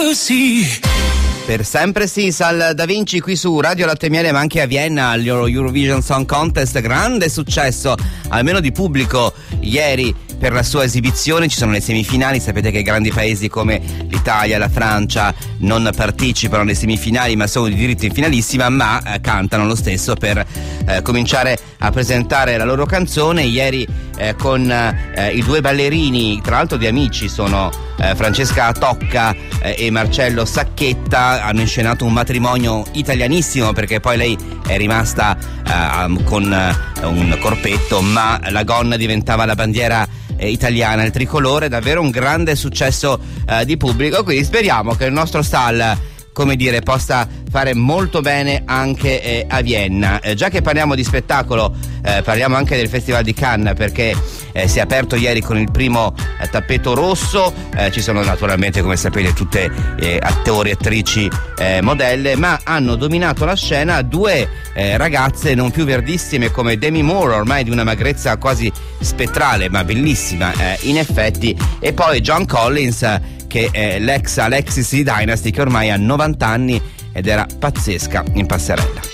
Per sempre sì, Sal Da Vinci qui su Radio Latte Miele, ma anche a Vienna allo Eurovision Song Contest, grande successo almeno di pubblico ieri per la sua esibizione. Ci sono le semifinali, sapete che grandi paesi come l'Italia, la Francia non partecipano alle semifinali ma sono di diritto in finalissima, ma cantano lo stesso per cominciare a presentare la loro canzone. Ieri con i due ballerini, tra l'altro di amici, sono Francesca Tocca e Marcello Sacchetta, hanno inscenato un matrimonio italianissimo, perché poi lei è rimasta con un corpetto, ma la gonna diventava la bandiera italiana, il tricolore. Davvero un grande successo di pubblico, quindi speriamo che il nostro Sal, come dire, possa fare molto bene anche a Vienna. Già che parliamo di spettacolo, parliamo anche del Festival di Cannes, perché si è aperto ieri con il primo tappeto rosso. Ci sono naturalmente, come sapete, tutte attori, attrici, modelle, ma hanno dominato la scena due ragazze non più verdissime come Demi Moore, ormai di una magrezza quasi spettrale ma bellissima in effetti, e poi John Collins, che è l'ex Alexis di Dynasty, che ormai ha 90 anni ed era pazzesca in passerella.